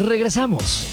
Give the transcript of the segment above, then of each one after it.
regresamos.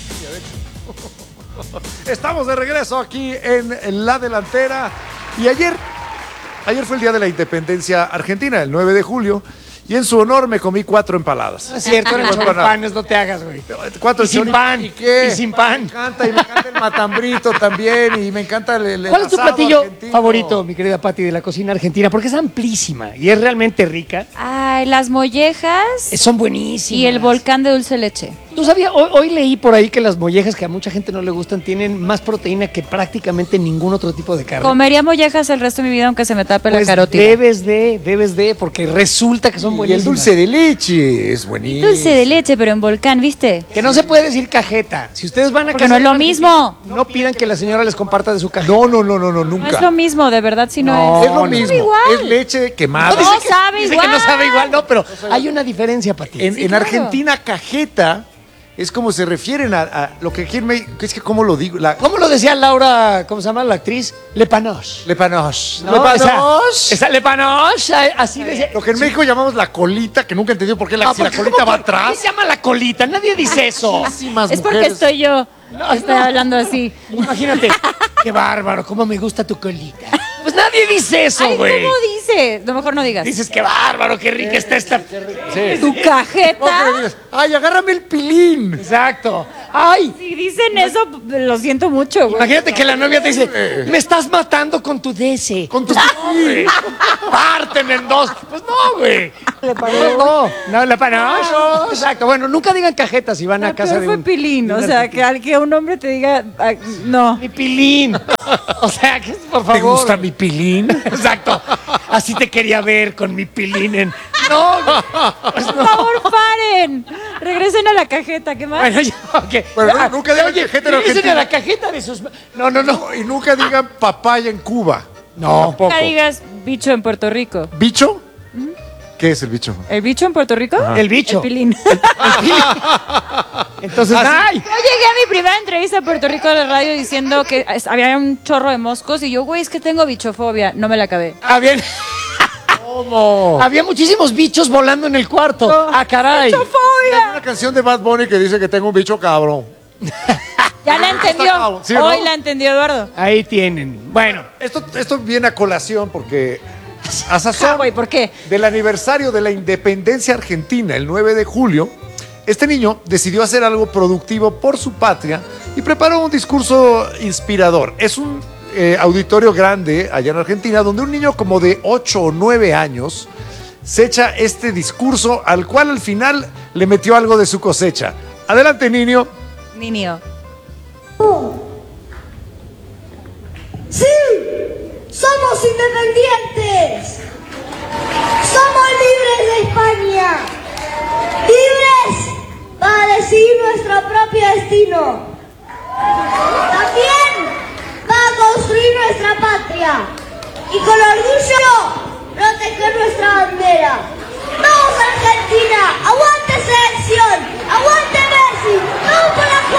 Estamos de regreso aquí en la delantera. Y ayer fue el día de la independencia argentina, el 9 de julio. Y en su honor me comí 4 empaladas. No es cierto, eran choripanes, no te hagas, güey. 4 y sin pan. ¿Y qué? Y sin pan. Me encanta el matambrito también. Y me encanta el ¿Cuál es tu asado platillo argentino favorito, mi querida Pati, de la cocina argentina? Porque es amplísima y es realmente rica. Ay, las mollejas Son buenísimas. y el volcán de dulce leche. ¿Tú sabías? Hoy leí por ahí que las mollejas, que a mucha gente no le gustan, tienen más proteína que prácticamente ningún otro tipo de carne. Comería mollejas el resto de mi vida aunque se me tape Pues la carótida. debes de, porque resulta que son Y el buenísimas. dulce de leche es buenísimo. Dulce de leche, pero en volcán, ¿viste? Que no se puede decir cajeta. Si ustedes van a Porque casa no es de lo un mismo. No pidan que la señora les comparta de su cajeta. No, No nunca. es lo mismo, de verdad, si no, No, es. Es lo No mismo. sabe igual. Es leche quemada. No sabe dice igual. que no sabe igual, no, pero hay una diferencia, Pati. En claro. Argentina, cajeta es como se refieren a lo que aquí en México, es que cómo lo digo, ¿Cómo lo decía Laura, cómo se llama la actriz? Le Panoche. Le panoche. ¿No? Le panoche. Esa Le Panoche, así decía. Lo que en México llamamos la colita, que nunca he entendido por qué No, si la porque colita ¿cómo va por qué atrás. se llama la colita? Nadie dice eso. Muchísimas Es porque mujeres. estoy yo. Estoy hablando así. Imagínate, qué bárbaro, cómo me gusta tu colita. Pues nadie dice eso, Ay, güey. ¿cómo dice? No, mejor no digas. Dices, qué bárbaro, qué rica está esta. Tu cajeta. Ay, agárrame el pilín. Exacto. Ay, Si dicen eso, lo siento mucho, güey. imagínate que la novia te dice, me estás matando con tu DC. Con tus Güey, párteme en dos. Pues no, güey. No, Le Panoche. Exacto. Bueno, nunca digan cajetas si van a La casa peor de fue un... Pilín, de o un sea, argentino. que un hombre te diga, no. Mi pilín. O sea, que por favor. ¿Te gusta mi pilín? Exacto. Así te quería ver con mi pilín en... No. Pues Por no. favor, paren. Regresen a la cajeta, ¿qué más? Bueno, ya, ok. Bueno, nunca digan oye, cajeta en regresen Argentina. a la cajeta de sus... No. Y nunca digan papaya en Cuba. No. Tampoco. Nunca digas bicho en Puerto Rico. ¿Bicho? ¿Qué es el bicho? ¿El bicho en Puerto Rico? El bicho. El pilín. Entonces, ¡ay! Yo llegué a mi primera entrevista a Puerto Rico de la radio diciendo que había un chorro de moscos y yo, güey, es que tengo bichofobia. No me la acabé. ¿Cómo? Había muchísimos bichos volando en el cuarto. ¡Ah, caray! Hay ¡Bichofobia! una canción de Bad Bunny que dice que tengo un bicho cabrón. Ya la entendió. cabrón, ¿sí o no? Hoy la entendió Eduardo. Ahí tienen. Bueno. Esto viene a colación porque a Ah, sazón güey, ¿por qué? del aniversario de la independencia argentina, el 9 de julio, este niño decidió hacer algo productivo por su patria y preparó un discurso inspirador. Es un auditorio grande allá en Argentina donde un niño como de 8 o 9 años se echa este discurso al cual al final le metió algo de su cosecha. Adelante, niño. Niño. ¡Sí! ¡Somos independientes! ¡Somos libres de España! ¡Libres para decidir nuestro propio destino! También para construir nuestra patria y con orgullo proteger nuestra bandera. ¡Vamos Argentina! ¡Aguante selección! ¡Aguante Messi! ¡Vamos por la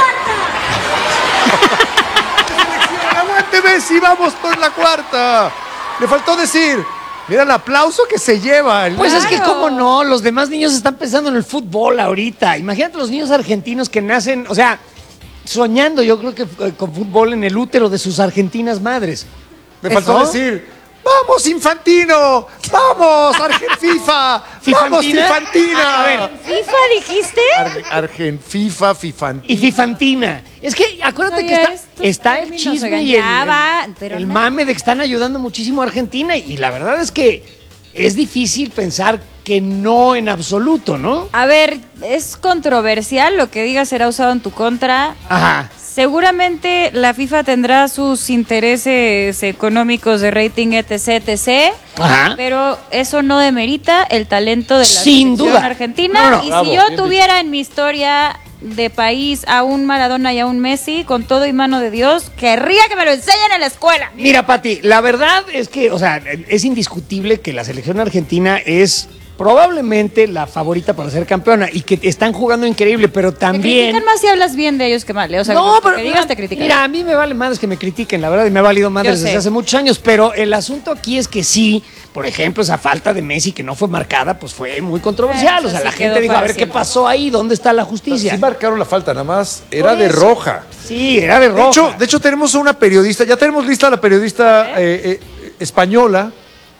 cuarta! ¡Aguante Messi! ¡Vamos por la cuarta! Le faltó decir, mira el aplauso que se lleva. Pues es que, Claro. cómo no, los demás niños están pensando en el fútbol ahorita. Imagínate los niños argentinos que nacen, o sea, soñando, yo creo que con fútbol en el útero de sus argentinas madres. Me faltó ¿No? decir, ¡vamos Infantino! ¡Vamos FIFA! ¡Vamos Fifantina! A ver, ¿FIFA dijiste? FIFA, Fifantina. y Fifantina. Es que acuérdate que Oye, estos está el términos, chisme oigan, y ya va, pero el no. mame de que están ayudando muchísimo a Argentina. Y la verdad es que es difícil pensar que no en absoluto, ¿no? A ver, es controversial, lo que digas será usado en tu contra. Ajá. Seguramente la FIFA tendrá sus intereses económicos de rating, etc, etc. Ajá. Pero eso no demerita el talento de la Sin selección duda. argentina. No, no, y bravo, si yo bien tuviera en mi historia de país a un Maradona y a un Messi, con todo y mano de Dios, querría que me lo enseñen en la escuela. Mira, Pati, la verdad es que, o sea, es indiscutible que la selección argentina es probablemente la favorita para ser campeona y que están jugando increíble, pero Te también... critican más si hablas bien de ellos que mal. O sea, que digas te critican. Mira, a mí me vale madres que me critiquen, la verdad, y me ha valido madres Yo sé. desde hace muchos años, pero el asunto aquí es que sí, por ejemplo, esa falta de Messi que no fue marcada, pues fue muy controversial. O sea, sí la quedó gente dijo, a para ver qué siempre. pasó ahí, ¿dónde está la justicia? Sí marcaron la falta, nada más. Era Por de eso. roja. Sí, era de roja. De hecho, tenemos una periodista, ya tenemos lista la periodista española.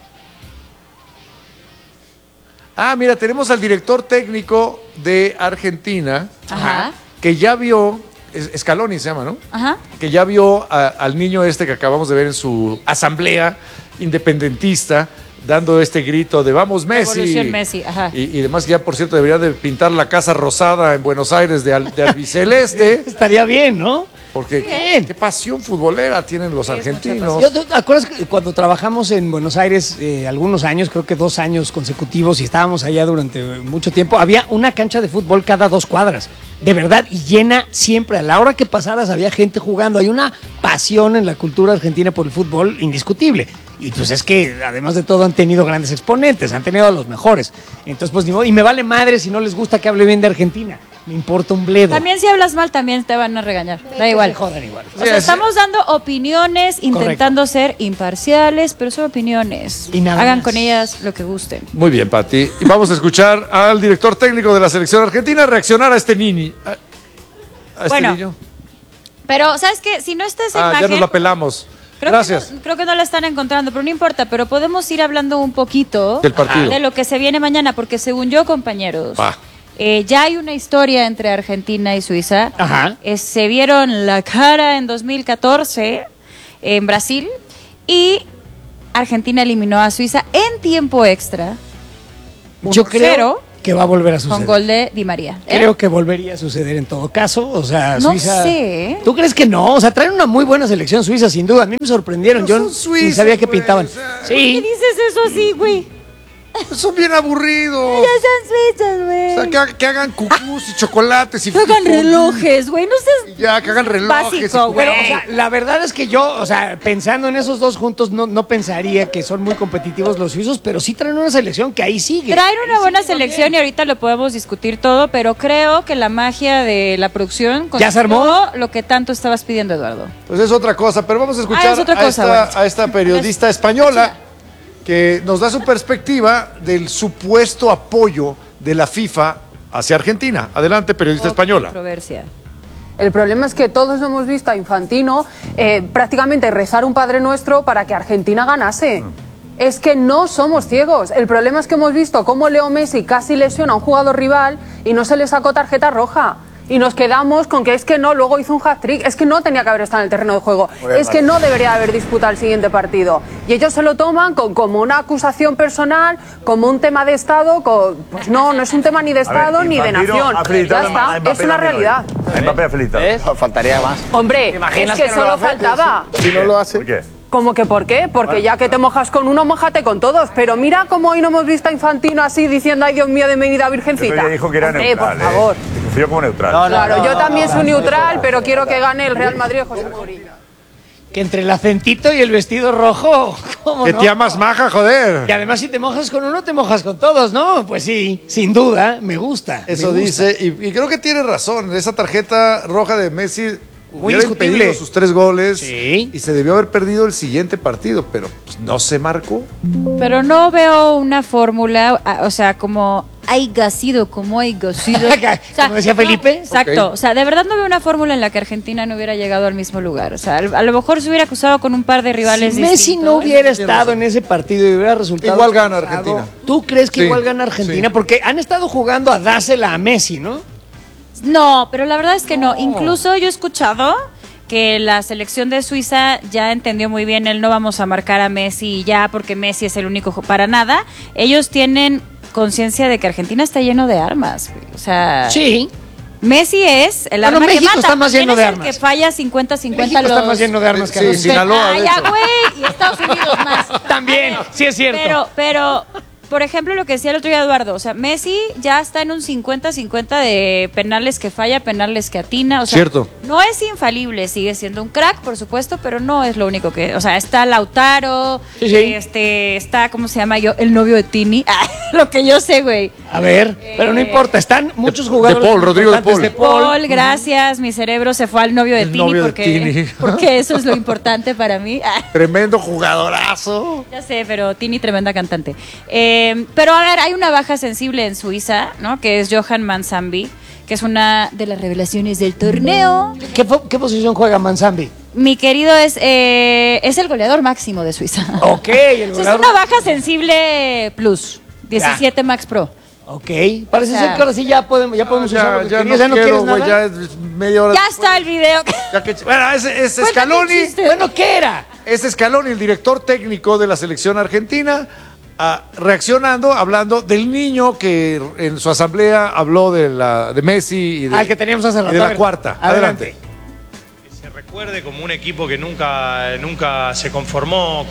Mira, tenemos al director técnico de Argentina, Ajá. que ya vio, Scaloni se llama, ¿no? Ajá. Que ya vio al niño este que acabamos de ver en su asamblea independentista, dando este grito de vamos Messi. Revolución Messi, ajá. Y demás, ya por cierto debería de pintar la Casa Rosada en Buenos Aires de albiceleste, Estaría bien, ¿no? porque Bien. qué pasión futbolera tienen los argentinos. ¿Te acuerdas que cuando trabajamos en Buenos Aires algunos años, creo que 2 años consecutivos, y estábamos allá durante mucho tiempo, había una cancha de fútbol cada 2 cuadras, de verdad, y llena siempre. A la hora que pasaras había gente jugando. Hay una pasión en la cultura argentina por el fútbol indiscutible. Y pues es que, además de todo, han tenido grandes exponentes, han tenido a los mejores. Entonces, pues ni modo. Y me vale madre si no les gusta que hable bien de Argentina. Me importa un bledo. También si hablas mal, también te van a regañar. Da igual. Se jodan igual. O sea, estamos dando opiniones, intentando ser imparciales, pero son opiniones. Y nada Hagan más. con ellas lo que gusten. Muy bien, Pati. Y vamos a escuchar al director técnico de la selección argentina reaccionar a este niño. A este Bueno, niño. Pero, ¿sabes qué? Si no está esa Ya imagen... nos la pelamos. Creo Gracias. creo que no la están encontrando, pero no importa. Pero podemos ir hablando un poquito Del partido. de lo que se viene mañana, porque según yo, compañeros, Va. ya hay una historia entre Argentina y Suiza. Ajá. Se vieron la cara en 2014 en Brasil y Argentina eliminó a Suiza en tiempo extra Yo creo 1-0 que va a volver a suceder. con gol de Di María. Creo que volvería a suceder en todo caso. O sea, No Suiza. sé. ¿Tú crees que no? O sea, traen una muy buena selección suiza, sin duda. A mí me sorprendieron. Pero Yo son suizos, ni sabía que güey, pintaban. o sea, ¿Qué Sí. dices eso así, güey? Son bien aburridos. Ya son suizos, güey. O sea, que hagan cucús y chocolates y Que hagan frijol. relojes, güey. No seas... Ya, que hagan relojes. Básico, y güey. Pero, o sea, la verdad es que yo, o sea, pensando en esos dos juntos, no pensaría que son muy competitivos los suizos, pero sí traen una selección que ahí sigue. Traen una Ahí buena sigue selección bien. y ahorita lo podemos discutir todo, pero creo que la magia de la producción ¿Ya se armó? consiguió lo que tanto estabas pidiendo, Eduardo. Pues es otra cosa, pero vamos a escuchar es otra cosa, bueno. a esta periodista española que nos da su perspectiva del supuesto apoyo de la FIFA hacia Argentina. Adelante, periodista española. Controversia. El problema es que todos hemos visto a Infantino prácticamente rezar un Padre Nuestro para que Argentina ganase. Es que no somos ciegos. El problema es que hemos visto cómo Leo Messi casi lesiona a un jugador rival y no se le sacó tarjeta roja. Y nos quedamos con que es que no, luego hizo un hat-trick, es que no tenía que haber estado en el terreno de juego, es que no debería haber disputado el siguiente partido. Y ellos se lo toman como una acusación personal, como un tema de Estado, pues no es un tema ni de Estado ni de nación. Ya está, es una realidad. Mbappé ha felicitado. Faltaría más. Hombre, es imaginas que que no lo solo hace? faltaba. Si no lo hace. ¿Por qué? ¿Cómo que por qué? Porque ya que te mojas con uno, mójate con todos. Pero mira cómo hoy no hemos visto a Infantino así diciendo, ay Dios mío, de mi vida virgencita. Pero ella dijo que era Hombre, neutral. por favor. Confío como neutral. Claro, yo también soy neutral, pero quiero que gane el Real Madrid de José Mourinho. Que entre el acentito y el vestido rojo, ¿cómo Que no? tía más maja, joder. Y además si te mojas con uno, te mojas con todos, ¿no? Pues sí, sin duda, me gusta. Eso me gusta. dice, y creo que tiene razón. Esa tarjeta roja de Messi Muy hubiera discutible. impedido sus 3 goles Sí. y se debió haber perdido el siguiente partido, pero pues, no se marcó. Pero no veo una fórmula, o sea, como haya sido, como haya sido. Como decía Felipe. Exacto. Ok. O sea, de verdad no veo una fórmula en la que Argentina no hubiera llegado al mismo lugar. O sea, a lo mejor se hubiera acusado con un par de rivales Si Messi distintos. no hubiera estado en ese partido y hubiera resultado... Igual gana cruzado, Argentina. ¿Tú crees que Sí, igual gana Argentina? sí. Porque han estado jugando a dásela a Messi, ¿no? No, pero la verdad es que no. Incluso yo he escuchado que la selección de Suiza ya entendió muy bien el no vamos a marcar a Messi ya porque Messi es el único para nada. Ellos tienen conciencia de que Argentina está lleno de armas. O sea, Sí. Messi es el Bueno, arma que México mata. está más lleno ¿Quién es de el armas? que falla 50-50 México está los... más lleno de armas que Sí, Argentina. Sinaloa, Ah, de ya, hecho. güey, y Estados Unidos más. También, sí es cierto. Pero, por ejemplo, lo que decía el otro día Eduardo, o sea, Messi ya está en un 50-50 de penales que falla, penales que atina, o sea, Cierto. No es infalible, sigue siendo un crack, por supuesto, pero no es lo único que... O sea, está Lautaro, Sí. Está, ¿cómo se llama yo? El novio de Tini. Lo que yo sé, güey. A ver, pero no importa, están muchos jugadores. De Paul, Rodrigo de importantes Paul. Paul, gracias. Mi cerebro se fue al novio de El Tini novio de porque, Tini. porque eso es lo importante para mí. Tremendo jugadorazo. Ya sé, pero Tini, tremenda cantante. Pero a ver, hay una baja sensible en Suiza, ¿no? Que es Johan Mansambi, que es una de las revelaciones del torneo. ¿Qué posición juega Mansambi? Mi querido es el goleador máximo de Suiza. Ok, el O sea, es goleador. una baja sensible plus, 17 Max Pro. Ok, parece O sea, ser que ahora sí ya podemos usar lo que Ya querías, no ¿ya no quiero, quieres güey, nada? ya es media hora. Ya está el video. Ya que- bueno, ese Cuéntame Scaloni. un chiste. Bueno, ¿qué era? Es Scaloni, el director técnico de la selección argentina, reaccionando, hablando del niño que en su asamblea habló de Messi y de, El que teníamos hace y rato. de A la ver, cuarta. adelante. Que se recuerde como un equipo que nunca se conformó,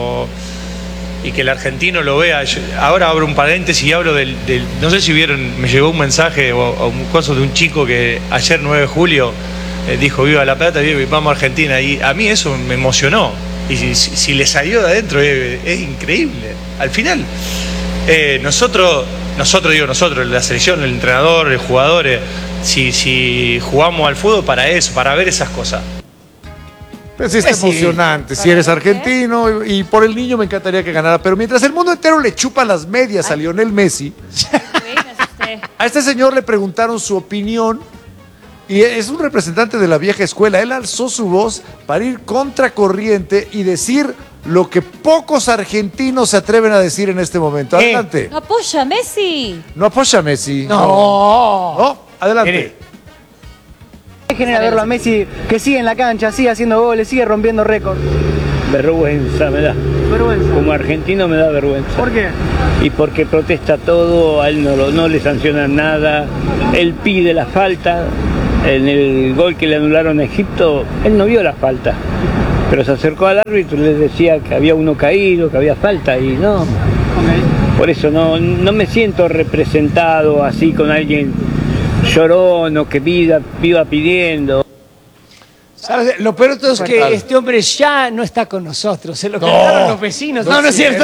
y que el argentino lo vea. Ahora abro un paréntesis y hablo no sé si vieron, me llegó un mensaje o un coso de un chico que ayer 9 de julio dijo viva La Plata, vamos a Argentina, y a mí eso me emocionó, y si le salió de adentro es increíble. Al final nosotros, la selección, el entrenador, los jugadores, si jugamos al fútbol para eso, para ver esas cosas. Pues sí, está Pues sí. emocionante. Si eres argentino y por el niño me encantaría que ganara. Pero mientras el mundo entero le chupa las medias a Lionel Messi, Uy, me asusté. a este señor le preguntaron su opinión y es un representante de la vieja escuela. Él alzó su voz para ir contracorriente y decir lo que pocos argentinos se atreven a decir en este momento. Adelante. No apoya a Messi. No apoya a Messi. No. No, adelante. Mire. ¿Qué genera verlo a Messi que sigue en la cancha, sigue haciendo goles, sigue rompiendo récords? Vergüenza me da. Vergüenza. Como argentino me da vergüenza. ¿Por qué? Y porque protesta todo, a él no le sancionan nada, él pide la falta. En el gol que le anularon a Egipto, él no vio la falta, pero se acercó al árbitro y le decía que había uno caído, que había falta, y no. Por eso no me siento representado así con alguien llorón o que viva pidiendo. ¿Sabes? Lo peor de todo es que este hombre ya no está con nosotros. Se lo quedaron los vecinos. No, no es cierto.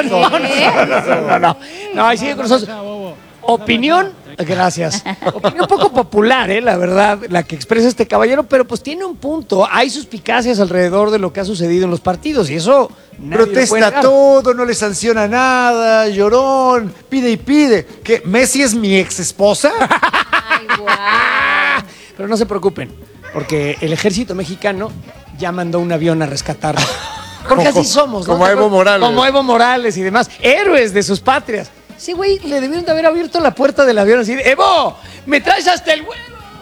No. No, ahí sigue con nosotros. Opinión, gracias. Opinión poco popular, la verdad, la que expresa este caballero, pero pues tiene un punto. Hay suspicacias alrededor de lo que ha sucedido en los partidos y eso nadie lo puede Protesta negar. todo, no le sanciona nada, llorón, pide y pide. ¿Qué? ¿Messi es mi ex esposa? Ay, guau. Pero no se preocupen, porque el ejército mexicano ya mandó un avión a rescatarlo. Porque así somos, ¿no? Como Evo Morales. Como Evo Morales y demás. Héroes de sus patrias. Sí, güey, le debieron de haber abierto la puerta del avión así. ¡Evo! ¡Me traes hasta el vuelo!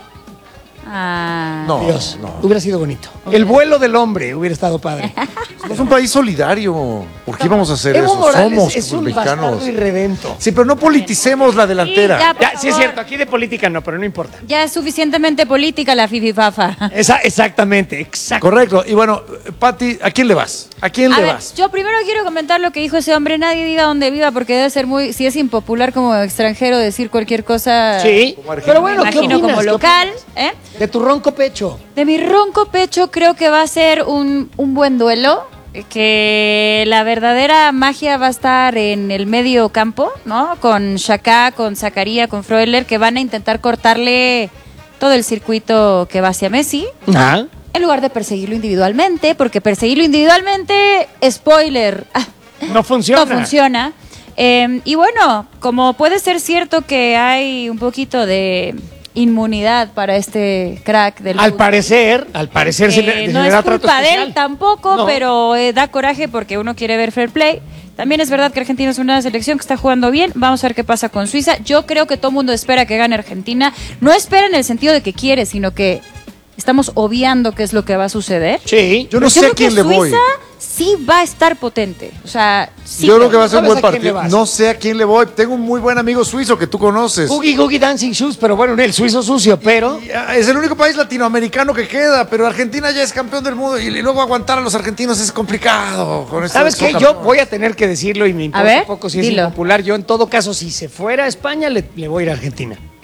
Ah. No, Dios, no. hubiera sido bonito. El vuelo del hombre hubiera estado padre. Somos un país solidario. ¿Por qué íbamos a hacer Evo eso? Morales Somos es un mexicanos. bastardo irredento. Sí, pero no politicemos la delantera. Sí, ya, por Ya, sí es favor. cierto, aquí de política no, pero no importa. Ya es suficientemente política la fififafa. Exactamente, exacto. Correcto. Y bueno, Pati, ¿a quién le vas? ¿A quién A le ver, vas? yo primero quiero comentar lo que dijo ese hombre. Nadie diga dónde viva porque debe ser muy... Si es impopular como extranjero decir cualquier cosa... Sí, pero bueno, Me ¿qué imagino opinas? como ¿Qué local. opinas? De tu ronco pecho. De mi ronco pecho creo que va a ser un buen duelo, que la verdadera magia va a estar en el medio campo, ¿no? Con Xhaka, con Zakaria, con Freuler, que van a intentar cortarle todo el circuito que va hacia Messi, Ah. en lugar de perseguirlo individualmente, porque perseguirlo individualmente, spoiler, No funciona. no funciona. Y bueno, como puede ser cierto que hay un poquito de inmunidad para este crack del Al fútbol. parecer se le No da es trato culpa de especial. él tampoco, No. pero da coraje porque uno quiere ver fair play. También es verdad que Argentina es una selección que está jugando bien. Vamos a ver qué pasa con Suiza. Yo creo que todo el mundo espera que gane Argentina. No espera en el sentido de que quiere, sino que estamos obviando qué es lo que va a suceder. Sí. Yo no Pero sé a creo quién que le voy. Suiza sí va a estar potente. O sea, sí. Yo creo que va a ser un ¿Sabes buen a quién le partido. vas? No sé a quién le voy. Tengo un muy buen amigo suizo que tú conoces. Googie Dancing Shoes, pero bueno, el suizo sucio, pero... Es el único país latinoamericano que queda, pero Argentina ya es campeón del mundo y luego aguantar a los argentinos es complicado. Con esto ¿Sabes son qué? Yo campeones. voy a tener que decirlo y me importa ver, un poco si es dilo. impopular. Yo, en todo caso, si se fuera a España, le voy a ir a Argentina.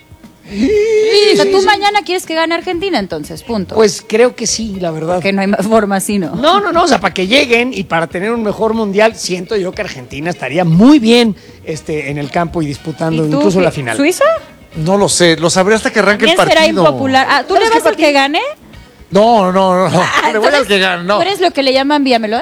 O sea, tú mañana quieres que gane Argentina, entonces, punto. Pues creo que sí, la verdad. Que no hay más forma así, ¿no? No, o sea, para que lleguen y para tener un mejor mundial, siento yo que Argentina estaría muy bien en el campo y disputando ¿Y tú, incluso la final. ¿Suiza? No lo sé, lo sabré hasta que arranque el ¿Quién partido. será impopular? Ah, ¿tú le vas al que gane? No. Ah, Le voy al que gane, no. ¿Tú eres lo que le llaman Villamelón?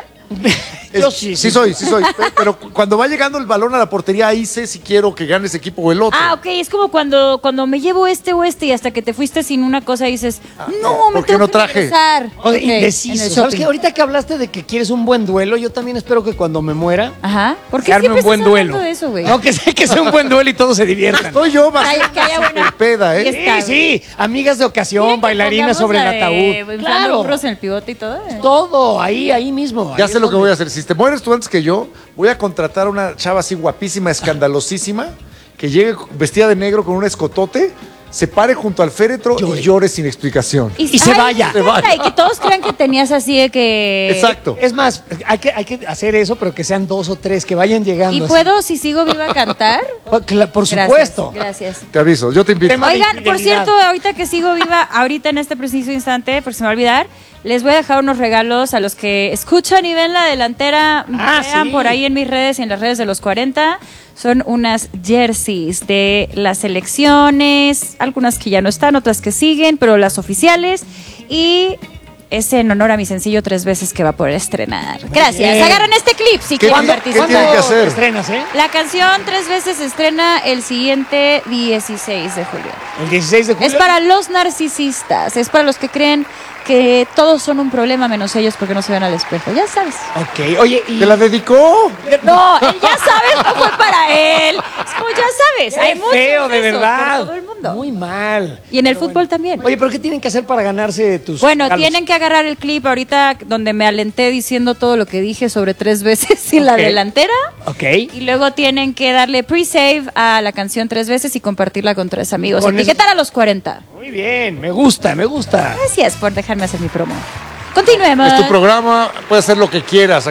Yo sí. Sí soy. Pero cuando va llegando el balón a la portería, ahí sé si quiero que gane ese equipo o el otro. Ah, ok, es como cuando me llevo este o este y hasta que te fuiste sin una cosa dices, no, me ¿por qué tengo no que traje? regresar. Oye, Ok, en indeciso. el ¿Sabes shopping. qué? Ahorita que hablaste de que quieres un buen duelo, yo también espero que cuando me muera, Ajá. ¿Por qué se arme siempre un buen estás duelo. hablando de eso, güey? No, que sea un buen duelo y todos se diviertan. Estoy yo, Ay, que haya buena peda, fiesta. ¿eh? Sí, amigas de ocasión, ¿Quieren que bailarinas pongamos sobre el la de ataúd. inflando Claro, burros en el pivote y todo. todo, ahí mismo. Ya Ahí sé es lo que donde- voy a hacer. Si te mueres tú antes que yo, voy a contratar a una chava así guapísima, escandalosísima, que llegue vestida de negro con un escotote, se pare junto al féretro y llore sin explicación. Y se vaya. me encanta, y que todos crean que tenías así de que... Exacto. Es más, hay que hacer eso, pero que sean 2 o 3, que vayan llegando. ¿Y así. puedo, si sigo viva, cantar? Por supuesto. Gracias. Te aviso, yo te invito. Tema de Oigan, por infidelidad. cierto, ahorita que sigo viva, ahorita en este preciso instante, porque se me va a olvidar, les voy a dejar unos regalos a los que escuchan y ven la delantera. Vean sí. por ahí en mis redes y en las redes de los 40. Son unas jerseys de las selecciones, algunas que ya no están, otras que siguen, pero las oficiales. Y es en honor a mi sencillo 3 veces que va a poder estrenar. Gracias. bien. Agarran este clip si ¿Qué- quieren qué participar. tienen que hacer? Estrenas, ¿eh? La canción 3 veces se estrena el siguiente 16 de julio. El 16 de julio. Es para los narcisistas, es para los que creen que todos son un problema menos ellos porque no se ven al espejo. Ya sabes. Ok, oye, y... ¿Te la dedicó? No, él ya sabes, no fue para él. Es como ya sabes, hay Qué muchos feo, de de esos verdad. por todo el mundo. Muy mal. Y en el fútbol también. Oye, pero ¿qué tienen que hacer para ganarse tus Bueno, regalos? tienen que agarrar el clip ahorita donde me alenté diciendo todo lo que dije sobre 3 veces y la Ok. delantera. Ok. Y luego tienen que darle pre-save a la canción 3 veces y compartirla con 3 amigos. Con Etiquetar a los 40. Muy bien, me gusta. Gracias por dejarme hacer mi promo. Continuemos. Es tu programa, puedes hacer lo que quieras.